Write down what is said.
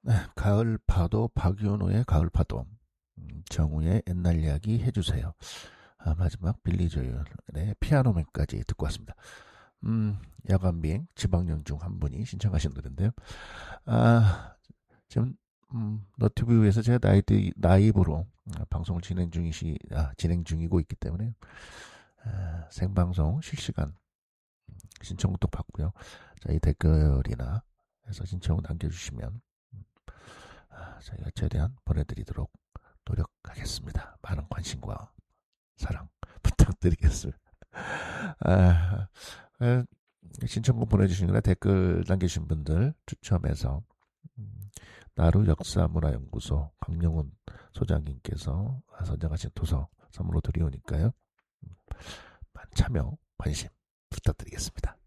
가을 파도, 박윤호의 가을 파도, 정우의 옛날 이야기 해주세요. 마지막 빌리 조엘의 피아노맨까지 듣고 왔습니다. 야간 비행 지방령 중 한 분이 신청하신 노래인데요. 지금 너튜브에서 제가 라이브로 방송을 진행 중이고 있기 때문에 생방송 실시간 신청도 받고요. 자, 이 댓글이나 해서 신청을 남겨주시면 저희가 최대한 보내드리도록 노력하겠습니다. 많은 관심과 사랑 부탁드리겠습니다. 신청곡 보내주시거나 댓글 남겨주신 분들 추첨해서 나루 역사문화연구소 강영훈 소장님께서 선정하신 도서 선물로 드리오니까요. 참여 관심 부탁드리겠습니다.